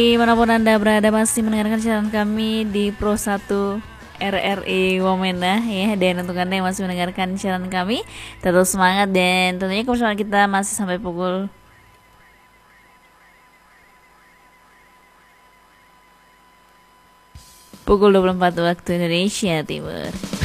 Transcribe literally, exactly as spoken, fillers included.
Dimanapun Anda berada masih mendengarkan siaran kami di Pro satu R R I Wamena ya. Dan untuk Anda yang masih mendengarkan siaran kami, tetap semangat dan tentunya kebersamaan kita masih sampai pukul pukul dua puluh empat waktu Indonesia Timur.